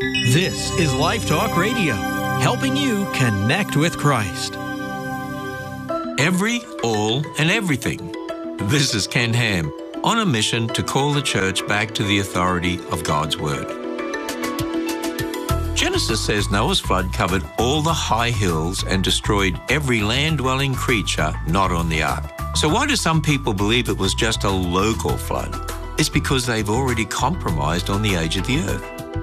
This is Life Talk Radio, helping you connect with Christ. Every, all, and everything. This is Ken Ham, on a mission to call the church back to the authority of God's Word. Genesis says Noah's flood covered all the high hills and destroyed every land-dwelling creature not on the ark. So why do some people believe it was just a local flood? It's because they've already compromised on the age of the earth.